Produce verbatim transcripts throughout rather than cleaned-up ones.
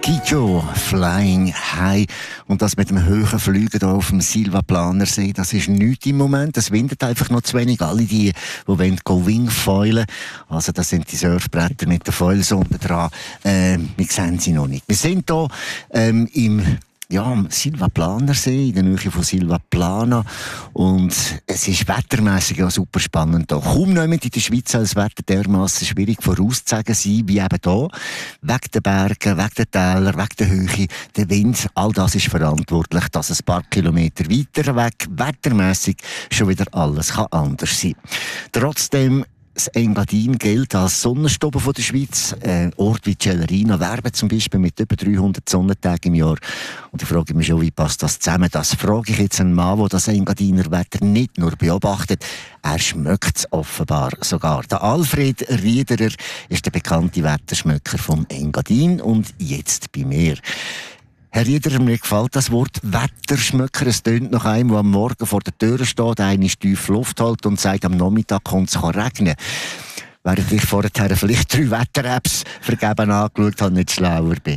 Ticho, Flying High. Und das mit dem hohen Flügen hier auf dem Silvaplanersee, das ist nichts im Moment. Es windet einfach noch zu wenig. Alle die, die wollen go Wingfoilen, also das sind die Surfbretter mit den Foils unten dran, äh, wir sehen sie noch nicht. Wir sind hier ähm, im Ja, am Silvaplanersee, in der Nähe von Silvaplana. Und es ist wettermässig auch super spannend hier. Kaum niemand in der Schweiz soll das Wetter dermassen schwierig vorauszusagen sein, wie eben hier. Wegen den Bergen, wegen den Tälern, wegen der Höhe, der Wind, all das ist verantwortlich, dass ein paar Kilometer weiter weg, wettermässig, schon wieder alles kann anders sein. Trotzdem, das Engadin gilt als Sonnenstube von der Schweiz. Äh, Orte wie Celerina werben zum Beispiel mit über dreihundert Sonnentagen im Jahr. Und ich frage mich schon, wie passt das zusammen? Das frage ich jetzt einen Mann, der das Engadiner Wetter nicht nur beobachtet, er schmeckt es offenbar sogar. Der Alfred Riederer ist der bekannte Wetterschmöcker vom Engadin und jetzt bei mir. Herr Riederer, mir gefällt das Wort Wetterschmöcker. Es tönt nach einem, der am Morgen vor der Tür steht, eine tief Luft hält und sagt, am Nachmittag kommt es regnen. Während ich vorher vielleicht drei Wetter-Apps vergeben angeschaut habe, nicht schlauer bin.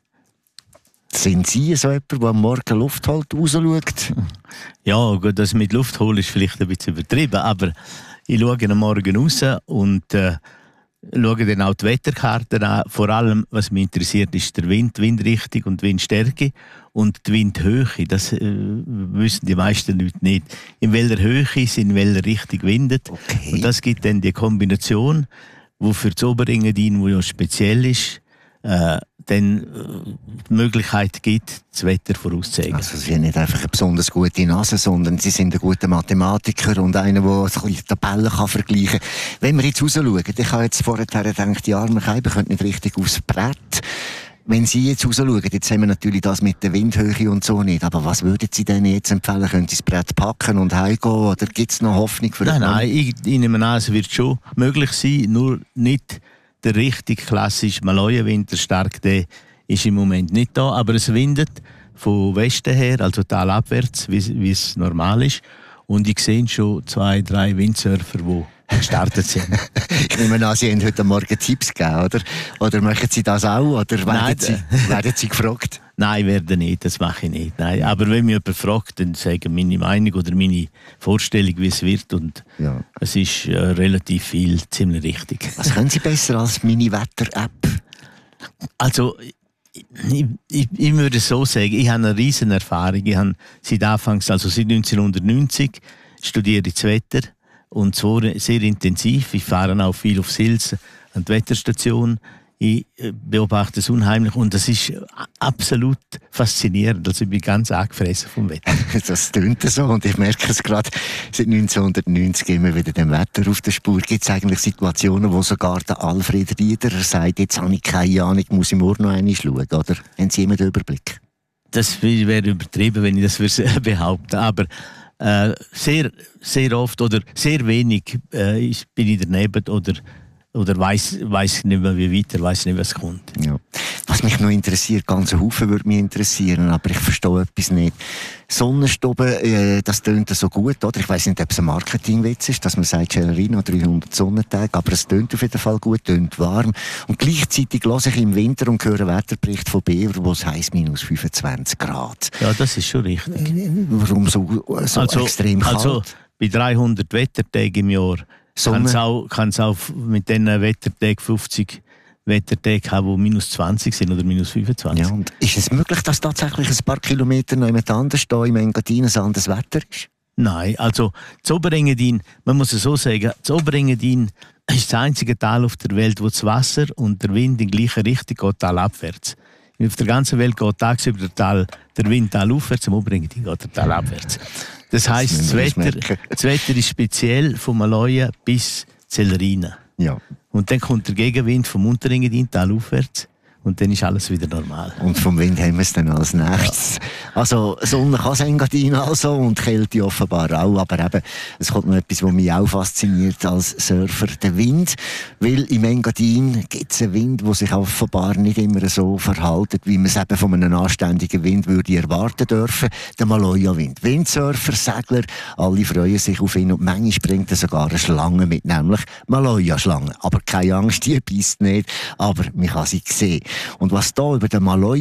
Sind Sie so jemand, der am Morgen Luft hält, rausschaut? Ja, gut, das mit Luft holen ist vielleicht ein bisschen übertrieben, aber ich schaue am Morgen raus und äh, schaue dann auch die Wetterkarten an. Vor allem, was mich interessiert, ist der Wind, die Windrichtung und die Windstärke und die Windhöhe. Das äh, wissen die meisten Leute nicht. In welcher Höhe es in welcher Richtung windet. Okay. Und das gibt dann die Kombination, die für das Oberengadin, wo ja speziell ist, äh, dann äh, die Möglichkeit gibt, das Wetter vorauszusagen. Also Sie haben nicht einfach eine besonders gute Nase, sondern Sie sind ein guter Mathematiker und einer, der so ein bisschen Tabellen kann vergleichen kann. Wenn wir jetzt rausschauen, ich habe jetzt vorher gedacht, die armen Kälber können nicht richtig aufs Brett. Wenn Sie jetzt rausschauen, jetzt haben wir natürlich das mit der Windhöhe und so nicht, aber was würden Sie denn jetzt empfehlen? Können Sie das Brett packen und heimgehen oder gibt es noch Hoffnung für Nein, nein, ich, ich nehme an, es wird schon möglich sein, nur nicht der richtig klassische Maloja-Wind, der stark, der ist im Moment nicht da, aber es windet von Westen her, also talabwärts, wie es normal ist. Und ich sehe schon zwei, drei Windsurfer, die gestartet sind. Ich nehme an, Sie haben heute Morgen Tipps gegeben, oder? Oder machen Sie das auch? Oder werden, Nein, Sie, werden Sie gefragt? Nein, werde nicht, das mache ich nicht. Nein. Aber wenn mich jemand fragt, dann sage ich meine Meinung oder meine Vorstellung, wie es wird. Und ja. Es ist äh, relativ viel, ziemlich richtig. Was können Sie besser als meine Wetter-App? Also, ich, ich, ich würde so sagen, ich habe eine riesen Erfahrung. Ich habe seit Anfangs, also seit neunzehnhundertneunzig, studiere ich das Wetter. Und zwar sehr intensiv. Ich fahre auch viel auf Sils an die Wetterstation. Ich beobachte es unheimlich und das ist absolut faszinierend. Also ich bin ganz angefressen vom Wetter. Das tönt so und ich merke es gerade seit neunzehnhundertneunzig immer wieder dem Wetter auf der Spur. Gibt es eigentlich Situationen, wo sogar der Alfred Riederer sagt, jetzt habe ich keine Ahnung, muss ich morgen noch einmal schauen, oder? Haben Sie immer den Überblick? Das wäre übertrieben, wenn ich das würde behaupten. Aber äh, sehr, sehr oft oder sehr wenig äh, bin ich daneben oder Oder weiss, weiss nicht mehr, wie weiter, weiss nicht, was kommt. Ja. Was mich noch interessiert, ganze Haufen würde mich interessieren, aber ich verstehe etwas nicht. Sonnenstube, äh, das tönt so gut, oder? Ich weiss nicht, ob es ein Marketingwitz ist, dass man sagt, Celerina, dreihundert Sonnentage, aber es tönt auf jeden Fall gut, tönt warm. Und gleichzeitig höre ich im Winter und höre einen Wetterbericht von Bever, wo es heisst, minus fünfundzwanzig Grad. Ja, das ist schon richtig. Warum so, so also, extrem kalt? Also, bei dreihundert Wettertagen im Jahr kann es auch, auch mit diesen Wettertagen fünfzig Wettertage haben, die minus zwanzig sind oder minus fünfundzwanzig. Ja, und ist es möglich, dass tatsächlich ein paar Kilometer noch jemand anders da im Engadin ein anderes Wetter ist? Nein, also das Oberengadin, man muss es so sagen, das Oberengadin ist das einzige Tal auf der Welt, wo das Wasser und der Wind in gleicher Richtung geht, talabwärts. Auf der ganzen Welt geht tagsüber der, Tal, der Wind talaufwärts, im Oberengadin geht der talabwärts. Das heisst, das, das, Wetter, das Wetter ist speziell von Maloja bis Celerina. Ja. Und dann kommt der Gegenwind vom Unterengadin talaufwärts. Und dann ist alles wieder normal. Und vom Wind haben wir es dann als nächstes. Ja. Also Sonne kann es Engadin also und Kälte offenbar auch. Aber eben, es kommt noch etwas, was mich auch fasziniert als Surfer, der Wind. Weil im Engadin gibt es einen Wind, der sich offenbar nicht immer so verhält, wie man es eben von einem anständigen Wind würde erwarten dürfen. Der Maloja-Wind. Windsurfer, Segler, alle freuen sich auf ihn und manchmal bringt er sogar eine Schlange mit, nämlich Maloja-Schlange. Aber keine Angst, die beißt nicht, aber man kann sie sehen. Und was da über den Maloja